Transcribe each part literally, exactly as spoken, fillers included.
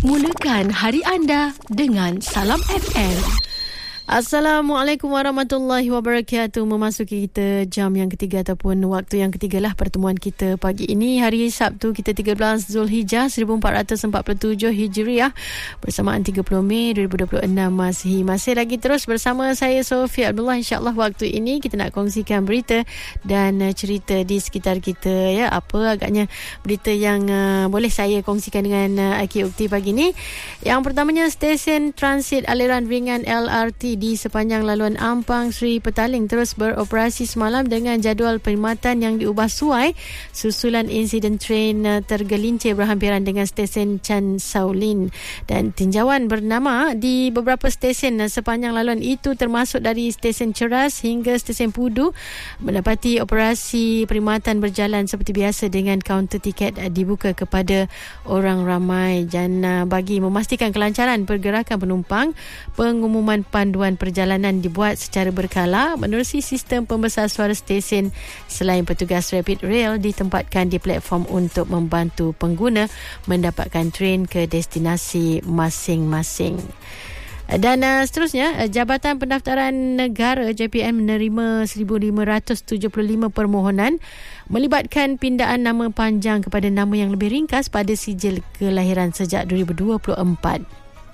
Mulakan hari anda dengan Salam F M. Assalamualaikum warahmatullahi wabarakatuh. Memasuki kita jam yang ketiga ataupun waktu yang ketiga lah pertemuan kita pagi ini. Hari Sabtu kita tiga belas Zulhijjah seribu empat ratus empat puluh tujuh Hijriah bersamaan tiga puluh Mei dua ribu dua puluh enam Masihi. Masih lagi terus bersama saya Sofia Abdullah. InsyaAllah waktu ini kita nak kongsikan berita dan uh, cerita di sekitar kita, ya. Apa agaknya berita yang uh, boleh saya kongsikan dengan uh, Aki Ukti pagi ini. Yang pertamanya, stesen transit aliran ringan L R T di sepanjang laluan Ampang Sri Petaling terus beroperasi semalam dengan jadual perkhidmatan yang diubah suai susulan insiden train tergelincir berhampiran dengan stesen Chan Shaolin, dan tinjauan bernama di beberapa stesen sepanjang laluan itu termasuk dari stesen Ceras hingga stesen Pudu mendapati operasi perkhidmatan berjalan seperti biasa dengan kaunter tiket dibuka kepada orang ramai. Dan bagi memastikan kelancaran pergerakan penumpang, pengumuman panduan perjalanan dibuat secara berkala menerusi sistem pembesar suara stesen. Selain petugas Rapid Rail ditempatkan di platform untuk membantu pengguna mendapatkan train ke destinasi masing-masing. Dan uh, seterusnya, uh, Jabatan Pendaftaran Negara J P N menerima seribu lima ratus tujuh puluh lima permohonan melibatkan pindaan nama panjang kepada nama yang lebih ringkas pada sijil kelahiran sejak dua ribu dua puluh empat.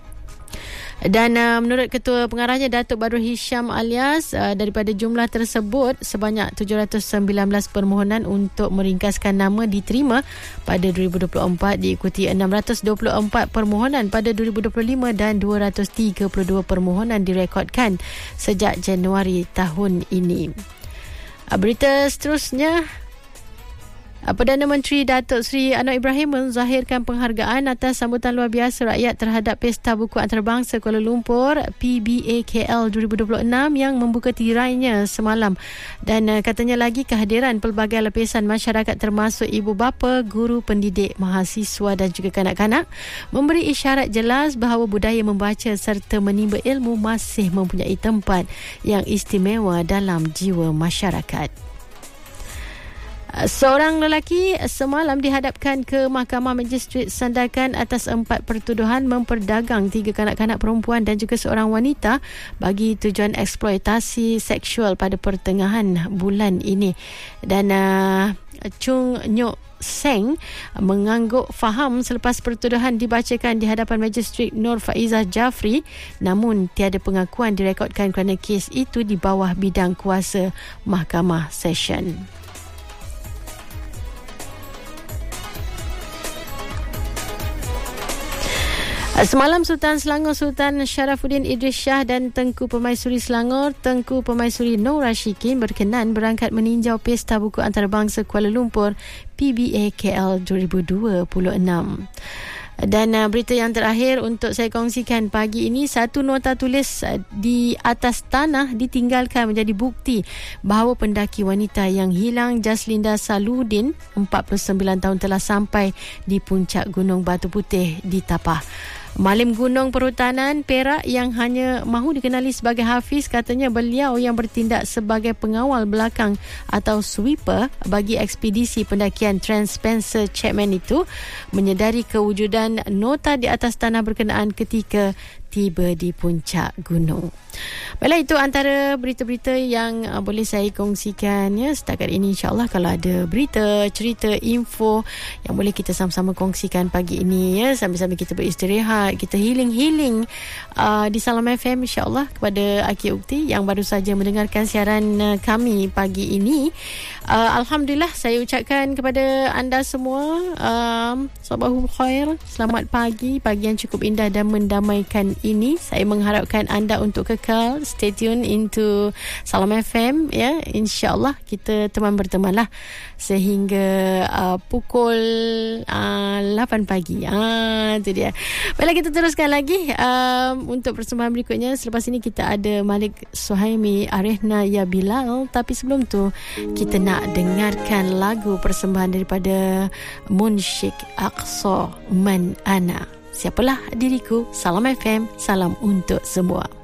Dan uh, menurut Ketua Pengarahnya Datuk Badrul Hisham alias, uh, daripada jumlah tersebut sebanyak tujuh ratus sembilan belas permohonan untuk meringkaskan nama diterima pada dua ribu dua puluh empat, diikuti enam ratus dua puluh empat permohonan pada dua ribu dua puluh lima dan dua ratus tiga puluh dua permohonan direkodkan sejak Januari tahun ini. Uh, berita seterusnya, Perdana Menteri Datuk Seri Anwar Ibrahim menzahirkan penghargaan atas sambutan luar biasa rakyat terhadap Pesta Buku Antarabangsa Kuala Lumpur P B A K L dua ribu dua puluh enam yang membuka tirainya semalam. Dan uh, katanya lagi kehadiran pelbagai lapisan masyarakat termasuk ibu bapa, guru, pendidik, mahasiswa dan juga kanak-kanak memberi isyarat jelas bahawa budaya membaca serta menimba ilmu masih mempunyai tempat yang istimewa dalam jiwa masyarakat. Seorang lelaki semalam dihadapkan ke Mahkamah Magistrate Sandakan atas empat pertuduhan memperdagang tiga kanak-kanak perempuan dan juga seorang wanita bagi tujuan eksploitasi seksual pada pertengahan bulan ini. Dan uh, Chung Nyok Seng mengangguk faham selepas pertuduhan dibacakan di hadapan Magistrate Nur Faizah Jafri, namun tiada pengakuan direkodkan kerana kes itu di bawah bidang kuasa Mahkamah Session. Semalam Sultan Selangor Sultan Sharafuddin Idris Shah dan Tengku Permaisuri Selangor Tengku Permaisuri Nur Rashikin berkenan berangkat meninjau Pesta Buku Antarabangsa Kuala Lumpur P B A K L dua ribu dua puluh enam. Dan uh, berita yang terakhir untuk saya kongsikan pagi ini, satu nota tulis uh, di atas tanah ditinggalkan menjadi bukti bahawa pendaki wanita yang hilang Jaslinda Saludin empat puluh sembilan tahun telah sampai di puncak Gunung Batu Putih di Tapah. Malim Gunung Perhutanan Perak yang hanya mahu dikenali sebagai Hafiz, katanya beliau yang bertindak sebagai pengawal belakang atau sweeper bagi ekspedisi pendakian Trans-Spencer Chapman itu menyedari kewujudan nota di atas tanah berkenaan ketika tiba di puncak gunung. Baiklah, itu antara berita-berita yang uh, boleh saya kongsikan, ya, setakat ini. InsyaAllah kalau ada berita, cerita, info yang boleh kita sama-sama kongsikan pagi ini, ya, sambil-sambil kita beristirahat, kita healing-healing uh, di Salam F M, insyaAllah. Kepada Aki Ukti yang baru saja mendengarkan siaran uh, kami pagi ini, uh, Alhamdulillah saya ucapkan kepada anda semua uh, sabahul khair, selamat pagi, pagi yang cukup indah dan mendamaikan ini. Saya mengharapkan anda untuk kekal stay tune into Salam F M, ya. InsyaAllah kita teman bertemanlah sehingga uh, pukul uh, lapan pagi. Ah, itu dia. Baiklah, kita teruskan lagi um, untuk persembahan berikutnya. Selepas ini kita ada Malik Suhaimi, Arehna Ya Bilal. Tapi sebelum tu kita nak dengarkan lagu persembahan daripada Munsyik Aqsa Man Ana. Siapalah diriku. Salam F M, salam untuk semua.